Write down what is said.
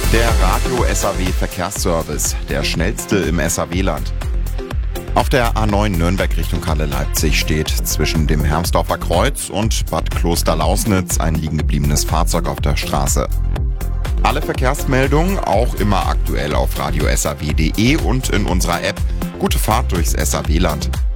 Der Radio SAW Verkehrsservice, der schnellste im SAW-Land. Auf der A9 Nürnberg Richtung Halle Leipzig steht zwischen dem Hermsdorfer Kreuz und Bad Klosterlausnitz ein liegengebliebenes Fahrzeug auf der Straße. Alle Verkehrsmeldungen auch immer aktuell auf radiosaw.de und in unserer App. Gute Fahrt durchs SAW-Land.